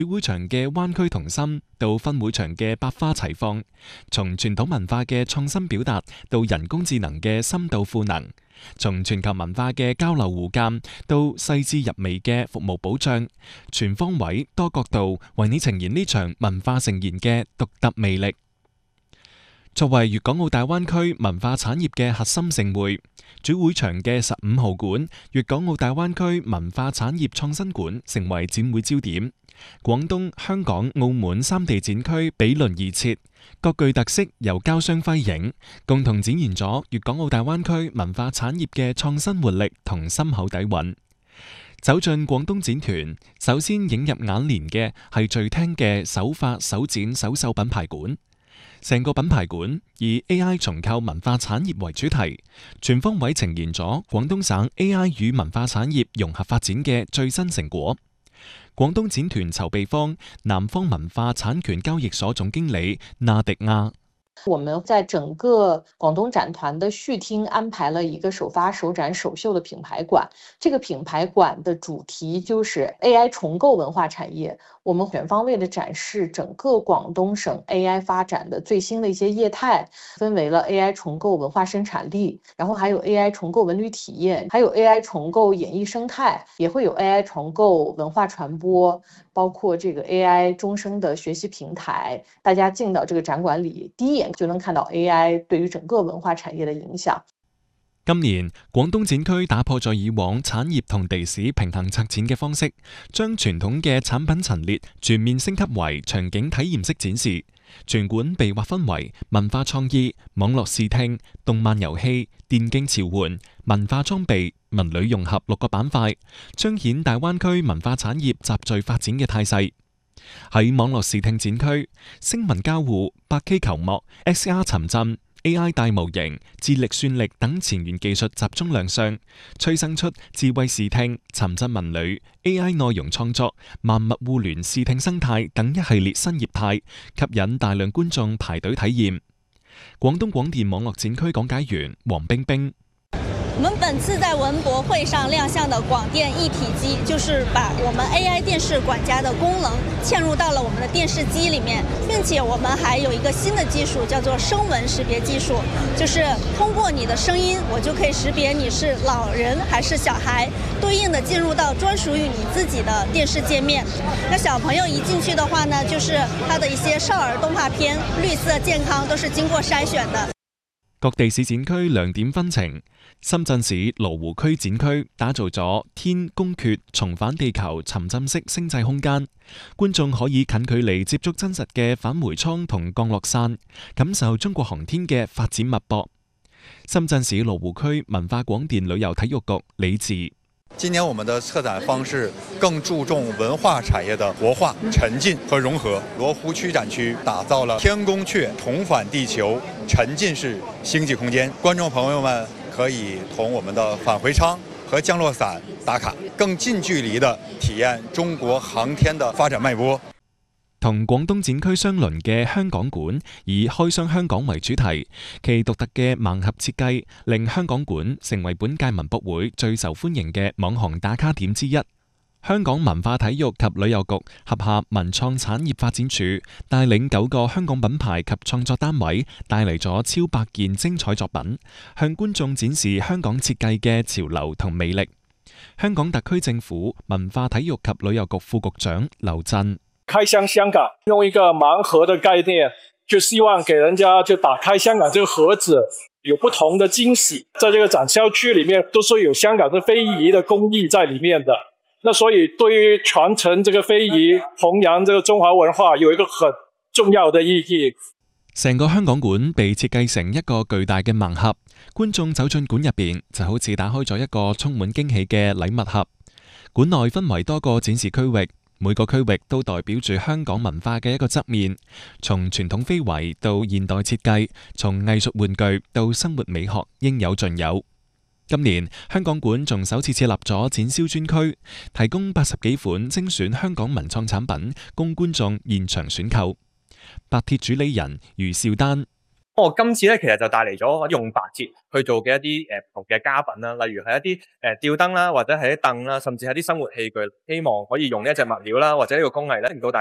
主會場嘅灣區同心到分會場嘅百花齊放，從傳統文化嘅創新表達到人工智能嘅深度賦能，從全球文化嘅交流互鑒到細緻入微嘅服務保障，全方位多角度為你呈現呢場文化盛宴嘅獨特魅力。作為粵港澳大灣區文化產業嘅核心盛會，主會場嘅15號館粵港澳大灣區文化產業創新館成為展會焦點。廣東、香港、澳門三地展區比鄰而設，各具特色由交相輝映，共同展現咗粵港澳大灣區文化產業嘅創新活力同深厚底蘊。走進廣東展團，首先映入眼簾嘅係聚廳嘅首發首展首秀品牌館。成個品牌館以 AI 重構文化產業為主題，全方位呈現咗廣東省 AI 與文化產業融合發展嘅最新成果。廣東展團籌備方南方文化產權交易所總經理納迪亞。 我們在整個廣東展團的序廳安排了一個首發首展首秀的品牌館，這個品牌館的主題就是 AI 重構文化產業。我們全方位的展示整個廣東省 AI 發展的最新的一些業態，分為了 AI 重構文化生產力，然後還有 AI 重構文旅體驗，還有 AI 重構演藝生態，也會有 AI 重構文化傳播，包括這個 AI 終生的學習平台。大家進到這個展館裏，第一眼就能看到 AI 對於整個文化產業的影響。 今年廣東展區打破咗以往產業同地市平衡策展嘅方式，將傳統嘅產品陳列全面升級為場景體驗式展示。全館被劃分為文化創意、網絡視聽、動漫遊戲、電競潮玩、文化裝備、文旅融合6個板塊，彰顯大灣區文化產業集聚發展嘅態勢。喺網絡視聽展區，聲紋交互、8K 球幕、XR 沉浸、AI 大模型、智力算力等前沿技術集中亮相，催生出智慧視聽、沉浸文旅、AI 內容創作、萬物互聯視聽生態等一系列新業態，吸引大量觀眾排隊體驗。廣東廣電網絡展區講解員黃冰冰。 我們本次在文博會上亮相的廣電一體機，就是把我們 AI 電視管家的功能嵌入到了我們的電視機裏面，並且我們還有一個新的技術，叫做聲紋識別技術，就是通過你的聲音，我就可以識別你是老人還是小孩，對應的進入到專屬於你自己的電視界面。那小朋友一進去的話呢，就是他的一些少兒動畫片，綠色健康都是經過篩選的。 各地市展區亮點紛呈，深圳市羅湖區展區打造咗天宮闕重返地球沉浸式星際空間，觀眾可以近距離接觸真實嘅返回艙同降落傘，感受中國航天嘅發展脈搏。深圳市羅湖區文化廣電旅遊體育局李志。 今年我們的策展方式更注重文化產業的活化、沉浸和融合。羅湖區展區打造了天宮闕重返地球沉浸式星際空間，觀眾朋友們可以同我們的返回艙和降落傘打卡，更近距離的體驗中國航天的發展脈搏。 同廣東展區相鄰嘅香港館以開箱香港為主題，其獨特嘅盲盒設計令香港館成為本屆文博會最受歡迎嘅網紅打卡點之一。香港文化體育及旅遊局轄下文創產業發展處帶領9個香港品牌及創作單位，帶嚟咗超100件精彩作品，向觀眾展示香港設計嘅潮流同魅力。香港特區政府文化體育及旅遊局副局長劉震。 開箱香港，用一個盲盒的概念，就希望給人家就打開香港這個盒子，有不同的驚喜。在這個展銷區裏面，都是有香港的非遺的工藝在裏面的。那所以對於傳承這個非遺、弘揚這個中華文化，有一個很重要的意義。 成個香港館被設計成一個巨大嘅盲盒，觀眾走進館入邊就好似打開咗一個充滿驚喜嘅禮物盒。館內分為多個展示區域。每個區域都代表住香港文化嘅一個側面，從傳統非遺到現代設計，從藝術玩具到生活美學，應有盡有。今年香港館仲首次設立咗展銷專區，提供80幾款精選香港文創產品供觀眾現場選購。白鐵主理人余少丹。 我今次咧其實就帶嚟咗用白鐵去做嘅一啲唔同嘅家品啦，例如係一啲吊燈啦，或者係啲凳啦，甚至係啲生活器具，希望可以用呢一隻物料啦，或者呢個工藝咧，令到大